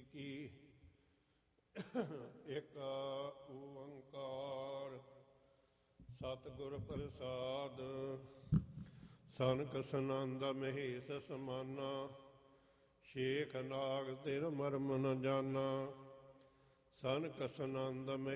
ਕੀ। ਏਕ ਓੰਕਾਰ ਸਤਿਗੁਰ ਪ੍ਰਸਾਦ। ਸਨਕ ਸਨੰਦ ਮਹੇਸ਼ ਸਮਾਨਾ, ਸ਼ੇਖ ਨਾਗ ਤਿਰ ਮਰਮ ਨ ਜਾਨਾ। ਸਨਕ ਸਨੰਦ